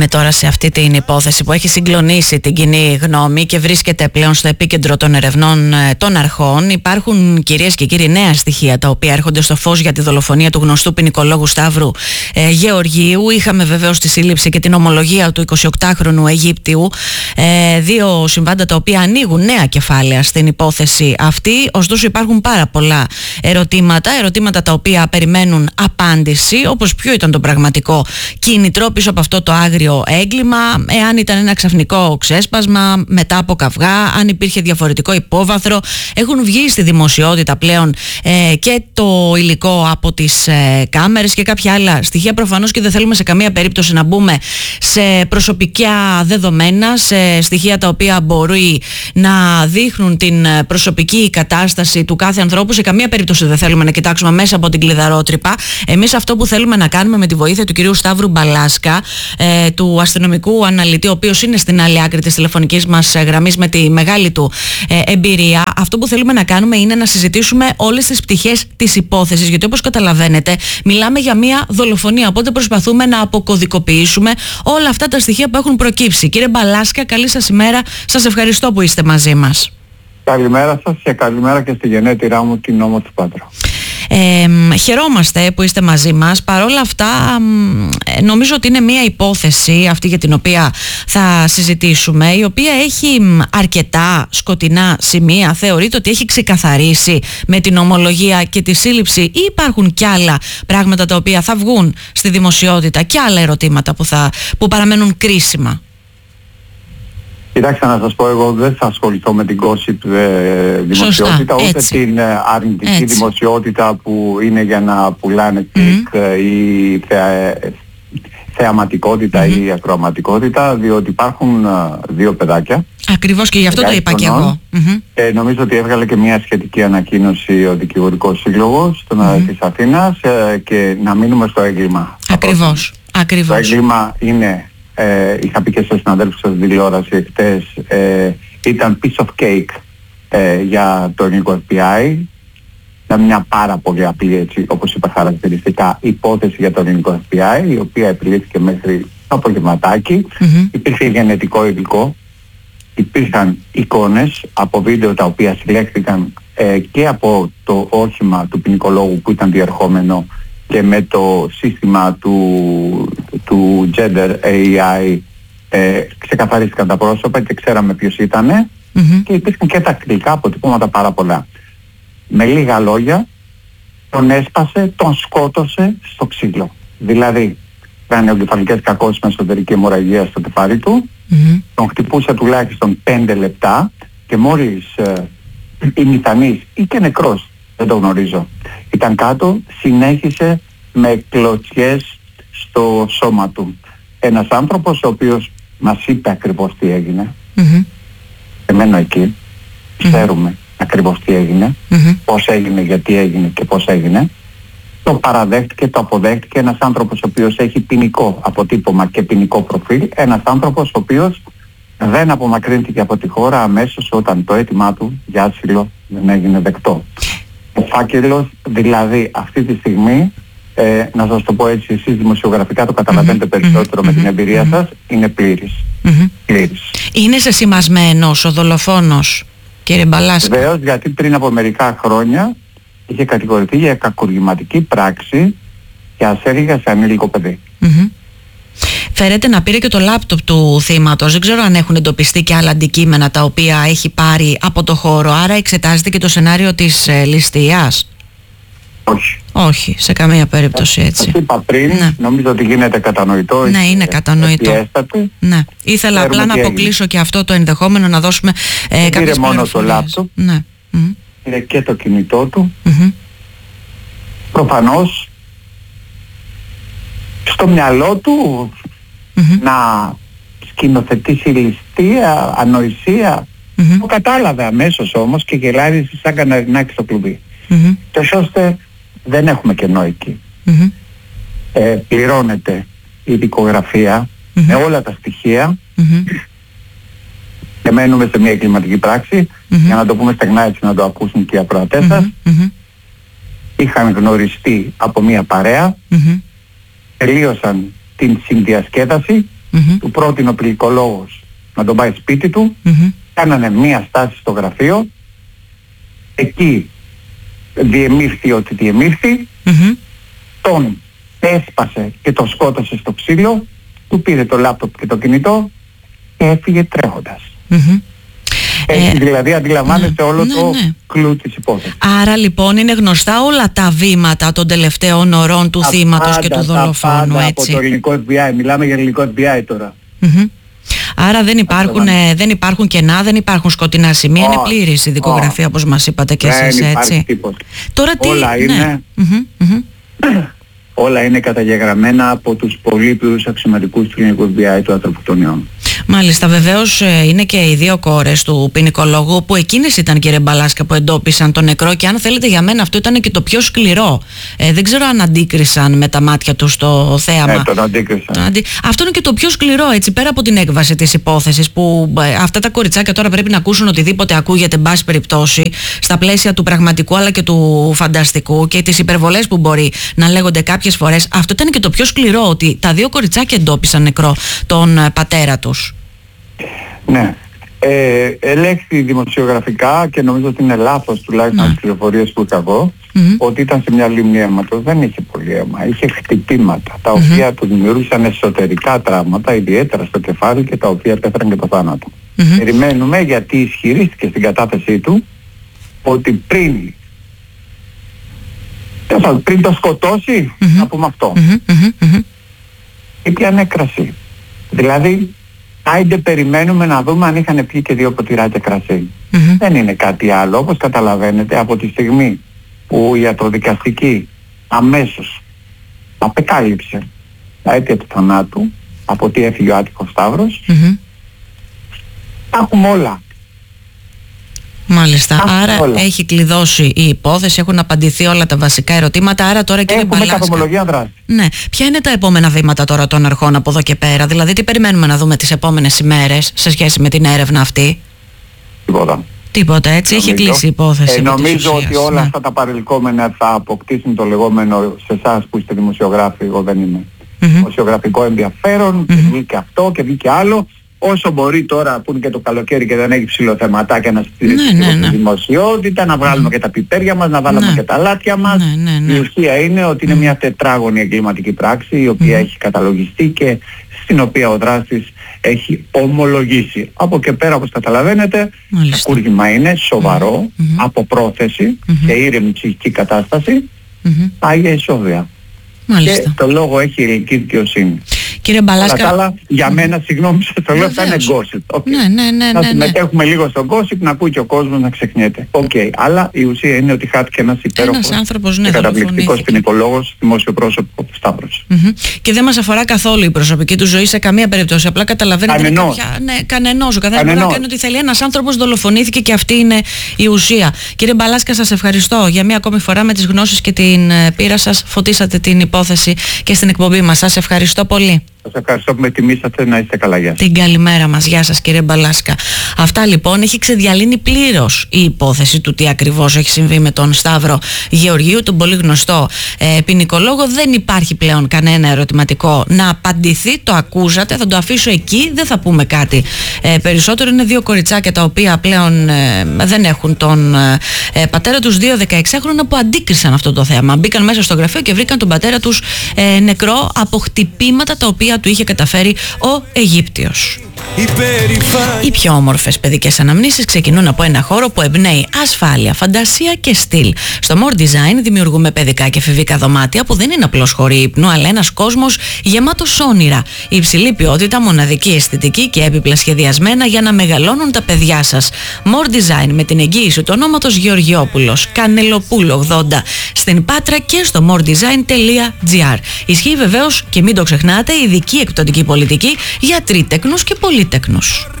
πάμε τώρα σε αυτή την υπόθεση που έχει συγκλονίσει την κοινή γνώμη και βρίσκεται πλέον στο επίκεντρο των ερευνών των αρχών. Υπάρχουν, κυρίες και κύριοι, νέα στοιχεία τα οποία έρχονται στο φως για τη δολοφονία του γνωστού ποινικολόγου Σταύρου Γεωργίου. Είχαμε βεβαίως τη σύλληψη και την ομολογία του 28χρονου Αιγύπτιου. Δύο συμβάντα τα οποία ανοίγουν νέα κεφάλαια στην υπόθεση αυτή. Ωστόσο υπάρχουν πάρα πολλά ερωτήματα τα οποία περιμένουν απάντηση, όπως ποιο ήταν το πραγματικό κίνητρο πίσω από αυτό το άγριο έγκλημα, εάν ήταν ένα ξαφνικό ξέσπασμα μετά από καυγά, αν υπήρχε διαφορετικό υπόβαθρο. Έχουν βγει στη δημοσιότητα πλέον και το υλικό από τις κάμερες και κάποια άλλα στοιχεία. Προφανώς και δεν θέλουμε σε καμία περίπτωση να μπούμε σε προσωπικά δεδομένα, σε στοιχεία τα οποία μπορεί να δείχνουν την προσωπική κατάσταση του κάθε ανθρώπου. Σε καμία περίπτωση δεν θέλουμε να κοιτάξουμε μέσα από την κλειδαρότρυπα. Εμείς αυτό που θέλουμε να κάνουμε με τη βοήθεια του κυρίου Σταύρου Μπαλάσκα, του αστυνομικού αναλυτή, ο οποίος είναι στην άλλη άκρη της τηλεφωνικής μας γραμμής με τη μεγάλη του εμπειρία, αυτό που θέλουμε να κάνουμε είναι να συζητήσουμε όλες τις πτυχές της υπόθεσης, γιατί όπως καταλαβαίνετε μιλάμε για μια δολοφονία, οπότε προσπαθούμε να αποκωδικοποιήσουμε όλα αυτά τα στοιχεία που έχουν προκύψει. Κύριε Μπαλάσκα, καλή σας ημέρα, σας ευχαριστώ που είστε μαζί μας. Καλημέρα σας και καλημέρα και στη γενέτειρά μου, την όμορφη Πάτρα. Χαιρόμαστε που είστε μαζί μας. Παρ' όλα αυτά νομίζω ότι είναι μια υπόθεση αυτή για την οποία θα συζητήσουμε, η οποία έχει αρκετά σκοτεινά σημεία. Θεωρείτε ότι έχει ξεκαθαρίσει με την ομολογία και τη σύλληψη, ή υπάρχουν κι άλλα πράγματα τα οποία θα βγουν στη δημοσιότητα και άλλα ερωτήματα που παραμένουν κρίσιμα? Κοιτάξτε, να σας πω, εγώ δεν θα ασχοληθώ με την gossip δημοσιότητα, ούτε την αρνητική δημοσιότητα που είναι για να πουλάνε κλικ ή θεαματικότητα ή ακροαματικότητα, διότι υπάρχουν δύο παιδάκια. Ακριβώς, και γι' αυτό το είπα και εγώ. Νομίζω ότι έβγαλε και μια σχετική ανακοίνωση ο Δικηγορικός Σύλλογος της Αθήνας, και να μείνουμε στο έγκλημα. Ακριβώς. Το έγκλημα είναι... είχα πει και στους συναδέλφους σας στην τηλεόραση εχθές, ήταν piece of cake για το ελληνικό FBI. Ήταν μια πάρα πολύ απλή, έτσι όπως είπα χαρακτηριστικά, υπόθεση για το ελληνικό FBI, η οποία επιλήθηκε μέχρι το απογευματάκι. Υπήρχε γενετικό υλικό, υπήρχαν εικόνες από βίντεο τα οποία συλλέχθηκαν και από το όχημα του ποινικολόγου που ήταν διερχόμενο, και με το σύστημα του Gender AI ξεκαθαρίστηκαν τα πρόσωπα και ξέραμε ποιος ήτανε, και υπήρχαν και τακτικά αποτυπώματα πάρα πολλά. Με λίγα λόγια, τον έσπασε, τον σκότωσε στο ξύλο. Δηλαδή, έκανε εγκεφαλικές κακώσεις με εσωτερική αιμορραγία στο κεφάλι του, τον χτυπούσε τουλάχιστον 5 λεπτά και μόλις η μηθανής ή και νεκρός, δεν το γνωρίζω, ήταν κάτω, συνέχισε με κλωτσιές στο σώμα του. Ένας άνθρωπος ο οποίος μας είπε ακριβώς τι έγινε. Εμένω εκεί, ξέρουμε ακριβώς τι έγινε, πώς έγινε, γιατί έγινε και πώς έγινε. Το παραδέχτηκε, το αποδέχτηκε. Ένας άνθρωπος ο οποίος έχει ποινικό αποτύπωμα και ποινικό προφίλ. Ένας άνθρωπος ο οποίος δεν απομακρύνθηκε από τη χώρα αμέσως όταν το αίτημά του για άσυλο δεν έγινε δεκτό. Ο φάκελος, δηλαδή αυτή τη στιγμή, να σας το πω έτσι, εσείς δημοσιογραφικά το καταλαβαίνετε περισσότερο με την εμπειρία σας, είναι πλήρης. Είναι σεσημασμένος ο δολοφόνος, κύριε Μπαλάσκα? Βεβαίως, γιατί πριν από μερικά χρόνια είχε κατηγορηθεί για κακουργηματική πράξη και ασέλγεια σε ανήλικο παιδί. Φέρεται να πήρε και το λάπτοπ του θύματος. Δεν ξέρω αν έχουν εντοπιστεί και άλλα αντικείμενα τα οποία έχει πάρει από το χώρο. Άρα εξετάζεται και το σενάριο της ληστείας? Όχι, σε καμία περίπτωση έτσι. Σας είπα πριν, νομίζω ότι γίνεται κατανοητό. Ναι, είναι κατανοητό. Ναι. Ήθελα απλά να αποκλείσω και αυτό το ενδεχόμενο, να δώσουμε κάποιες πληροφορίες. Πήρε μόνο το λάπτοπ, πήρε και το κινητό του. Προφανώς στο μυαλό του να σκηνοθετήσει ληστεία, ανοησία. Το κατάλαβε αμέσως όμως και γελάρισε σαν καναρινάκι στο κλουβί. Και ώστε δεν έχουμε κενό εκεί. Πληρώνεται η δικογραφία με όλα τα στοιχεία και μένουμε σε μια εγκληματική πράξη, για να το πούμε στεγνά έτσι να το ακούσουν και οι ακροατές σας. Είχαν γνωριστεί από μια παρέα, τελείωσαν την συνδιασκέδαση του πρότεινε ο πληκτρολόγος να τον πάει σπίτι του, κάνανε μία στάση στο γραφείο, εκεί διεμήφθη ό,τι διεμήφθη, τον έσπασε και τον σκότωσε στο ξύλο, του πήρε το λάπτοπ και το κινητό και έφυγε τρέχοντας. Δηλαδή αντιλαμβάνεστε όλο το κλου της υπόθεσης. Άρα λοιπόν είναι γνωστά όλα τα βήματα των τελευταίων ωρών του θύματος και του δολοφόνου, έτσι. Από το ελληνικό FBI, μιλάμε για ελληνικό FBI τώρα. Άρα δεν υπάρχουν κενά, δεν υπάρχουν σκοτεινά σημεία, είναι πλήρης η δικογραφία όπως μας είπατε και εσείς, έτσι. Δεν υπάρχει τίποτα. Τώρα τι... Όλα είναι... Όλα είναι καταγεγραμμένα από τους πολύπληρους αξιωματικούς του ελληνικού FBI του ανθρωποκτονιών. Μάλιστα, βεβαίως είναι και οι δύο κόρες του ποινικολόγου που εκείνες ήταν, κύριε Μπαλάσκα, που εντόπισαν τον νεκρό, και αν θέλετε για μένα αυτό ήταν και το πιο σκληρό. Δεν ξέρω αν αντίκρισαν με τα μάτια τους το θέαμα. Τον αντίκρισαν. Αυτό είναι και το πιο σκληρό, έτσι, πέρα από την έκβαση της υπόθεσης, που αυτά τα κοριτσάκια τώρα πρέπει να ακούσουν οτιδήποτε ακούγεται, εν πάση περιπτώσει, στα πλαίσια του πραγματικού αλλά και του φανταστικού και τις υπερβολές που μπορεί να λέγονται κάποιες φορές. Αυτό ήταν και το πιο σκληρό, ότι τα δύο κοριτσάκια εντόπισαν νεκρό τον πατέρα τους. Ναι. Ελέγχθη δημοσιογραφικά και νομίζω ότι είναι λάθος, τουλάχιστον τις πληροφορίες που είχα εγώ, ότι ήταν σε μια λίμνη αίματος. Δεν είχε πολύ αίμα, είχε χτυπήματα τα οποία του δημιούργησαν εσωτερικά τραύματα, ιδιαίτερα στο κεφάλι, και τα οποία πέθανε και το θάνατο. Περιμένουμε, γιατί ισχυρίστηκε στην κατάθεσή του ότι πριν το σκοτώσει, να πούμε αυτό, ήπιανε κρασί. Δηλαδή, άιντε περιμένουμε να δούμε αν είχαν πιει και 2 ποτηράκια κρασί. Δεν είναι κάτι άλλο. Όπως καταλαβαίνετε, από τη στιγμή που η ιατροδικαστική αμέσως απεκάλυψε τα αίτια του θανάτου, από τι έφυγε ο άτυχος Σταύρος, έχουμε όλα. Μάλιστα. Άρα έχει κλειδώσει η υπόθεση, έχουν απαντηθεί όλα τα βασικά ερωτήματα. Άρα τώρα, κύριε Μπαλάσκα, καθομολογία δράση. Ναι. Ποια είναι τα επόμενα βήματα τώρα των αρχών από εδώ και πέρα? Δηλαδή, τι περιμένουμε να δούμε τις επόμενες ημέρες σε σχέση με την έρευνα αυτή? Τίποτα, έτσι. Έχει κλείσει η υπόθεση. Νομίζω ότι όλα αυτά τα παρελκόμενα θα αποκτήσουν το λεγόμενο, σε εσάς που είστε δημοσιογράφοι, εγώ δεν είμαι, δημοσιογραφικό ενδιαφέρον, και βγήκε αυτό και βγήκε άλλο. Όσο μπορεί τώρα που είναι και το καλοκαίρι και δεν έχει ψηλοθεματάκια να στηρίξει τη δημοσιότητα, να βγάλουμε και τα πιπέρια μας, να βάλουμε και τα λάτια μας. Η ουσία είναι ότι είναι μια τετράγωνη εγκληματική πράξη, η οποία έχει καταλογιστεί και στην οποία ο δράστης έχει ομολογήσει. Από και πέρα, όπως καταλαβαίνετε, το κούρδημα είναι σοβαρό, από πρόθεση και ήρεμη ψυχική κατάσταση, πάει για ισόβια. Και το λόγο έχει η ελληνική δικαιοσύνη. Κύριε Μπαλάσκα, αλλά για μένα, συγγνώμη σας το λέω, θα είναι gossip. Να συμμετέχουμε λίγο στο gossip, να ακούει και ο κόσμος, να ξεχνιέται. Αλλά η ουσία είναι ότι χάθηκε ένας υπέροχος και καταπληκτικός ποινικολόγος, δημόσιο πρόσωπο, ο Σταύρος. Και δεν μας αφορά καθόλου η προσωπική του ζωή σε καμία περίπτωση. Απλά καταλαβαίνετε κανενός. Ο καθένας μπορεί να κάνει ό,τι θέλει. Ένας άνθρωπος δολοφονήθηκε και αυτή είναι η ουσία. Κύριε Μπαλάσκα, σας ευχαριστώ για μία ακόμη φορά. Με τις γνώσεις και την πείρα σας φωτίσατε την υπόθεση και στην εκπομπή μας. Σας ευχαριστώ πολύ. Σας ευχαριστώ που με τιμήσατε. Να είστε καλά. Γεια σας. Την καλημέρα μας. Γεια σας, κύριε Μπαλάσκα. Αυτά λοιπόν, έχει ξεδιαλύνει πλήρως η υπόθεση του τι ακριβώς έχει συμβεί με τον Σταύρο Γεωργίου, τον πολύ γνωστό ποινικολόγο. Δεν υπάρχει πλέον κανένα ερωτηματικό να απαντηθεί. Το ακούσατε, θα το αφήσω εκεί, δεν θα πούμε κάτι περισσότερο. Είναι δύο κοριτσάκια τα οποία πλέον δεν έχουν τον πατέρα τους, 2 16χρονα που αντίκρισαν αυτό το θέμα. Μπήκαν μέσα στο γραφείο και βρήκαν τον πατέρα τους νεκρό από χτυπήματα τα οποία του είχε καταφέρει ο Αιγύπτιος. Οι πιο όμορφες παιδικές αναμνήσεις ξεκινούν από ένα χώρο που εμπνέει ασφάλεια, φαντασία και στυλ. Στο More Design δημιουργούμε παιδικά και εφηβικά δωμάτια που δεν είναι απλώς χώροι ύπνου, αλλά ένας κόσμος γεμάτος όνειρα. Υψηλή ποιότητα, μοναδική αισθητική και έπιπλα σχεδιασμένα για να μεγαλώνουν τα παιδιά σας. More Design, με την εγγύηση του ονόματος Γεωργιόπουλος, Κανελοπούλου 80, στην Πάτρα και στο moredesign.gr. Ισχύει βεβαίως, και μην το ξεχνάτε, ειδική εκπτωτική πολιτική για τρίτεκνους και πολύτεκνους.